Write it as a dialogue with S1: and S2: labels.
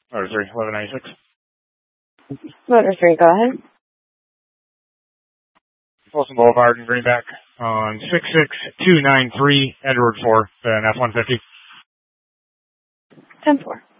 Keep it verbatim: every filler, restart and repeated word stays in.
S1: Motor three, eleven ninety-six.
S2: Motor three, go ahead.
S1: Folsom Boulevard in Greenback on six six two nine three, Edward four, then F one fifty.
S2: ten four.